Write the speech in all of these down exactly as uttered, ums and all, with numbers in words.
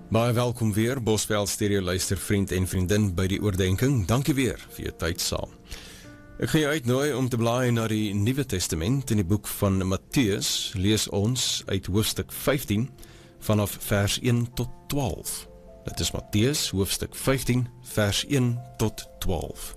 Baie welkom weer, Bosveld Stereo luister vriend en vriendin by die oordenking. Dankie weer vir jou tyd saam. Ek gaan jou uitnooi om te blaai na die Nuwe Testament in die boek van Matteus. Lees ons uit hoofstuk vyftien vanaf vers een tot twaalf. Dit is Matteus hoofstuk vyftien vers een tot twaalf.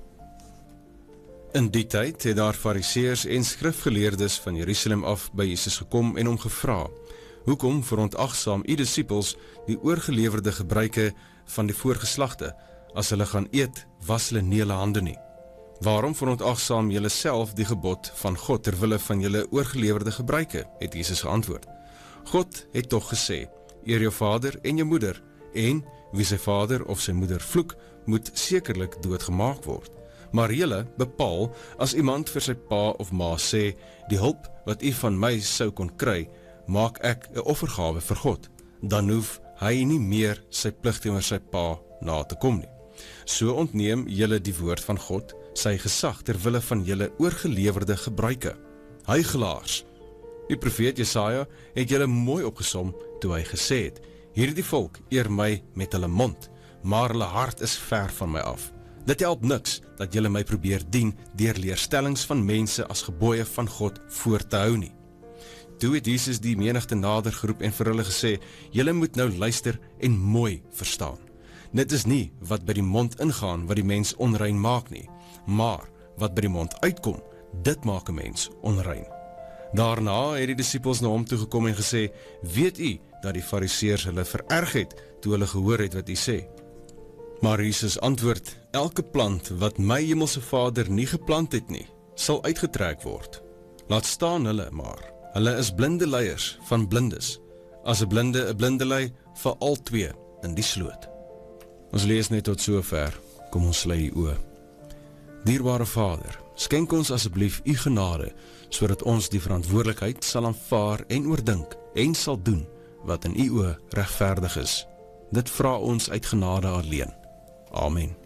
In die tyd het daar fariseërs en skrifgeleerdes van Jerusalem af by Jesus gekom en hom gevra: hoekom verontagsaam u disippels die oorgelewerde gebruike van die voorgeslagte? As hulle gaan eet, was hulle nie hulle hande nie. Waarom verontagsaam julle self die gebod van God terwille van julle oorgelewerde gebruike? Het Jesus geantwoord: God het tog gesê, eer jou vader en jou moeder, en wie sy vader of sy moeder vloek, moet sekerlik doodgemaak word. Maar julle bepaal, as iemand vir sy pa of ma sê, die hulp wat u van my sou kon kry, maak ek 'n offergawe vir God, dan hoef hy nie meer sy plig teenoor sy pa na te kom nie. So ontneem julle die woord van God, sy gesag terwille van julle oorgelewerde gebruike. Huigelaars! Die profeet Jesaja het julle mooi opgesom toe hy gesê het: hierdie volk eer my met hulle mond, maar hulle hart is ver van my af. Dit help niks dat julle my probeer dien deur leerstellings van mense as gebooie van God voor te hou nie. Toe het Jesus die menigte nader geroep en vir hulle gesê: julle moet nou luister en mooi verstaan. Dit is nie wat by die mond ingaan wat die mens onrein maak nie, maar wat by die mond uitkom, dit maak 'n mens onrein. Daarna het die disippels na hom toegekom en gesê: weet u dat die fariseërs hulle vererg het toe hulle gehoor het wat u sê? Maar Jesus antwoord: elke plant wat my hemelse Vader nie geplant het nie, sal uitgetrek word. Laat staan hulle maar. Hulle is blinde leiers van blindes. As 'n blinde 'n blinde lei, val al twee in die sloot. Ons lees net tot sover. Kom ons sluit die oë. Dierbare Vader, skenk ons asseblief u genade, sodat ons die verantwoordelikheid sal aanvaar en oordink en sal doen wat in u oë regverdig is. Dit vra ons uit genade alleen. Amen.